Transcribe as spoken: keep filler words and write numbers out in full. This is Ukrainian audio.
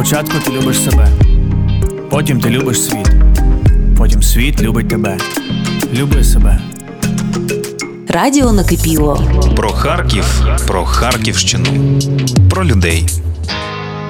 Спочатку ти любиш себе, потім ти любиш світ, потім світ любить тебе. Люби себе. Радіо накипіло. Про Харків, про Харківщину, про людей.